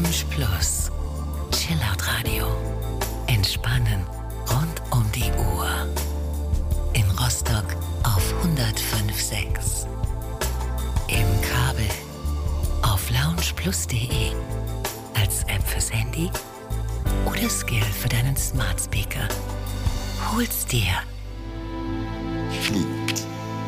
Lounge Plus. Chillout Radio. Entspannen rund um die Uhr. In Rostock auf 105.6. Im Kabel auf loungeplus.de. Als App fürs Handy oder Skill für deinen Smart Speaker. Hol's dir. Flieg.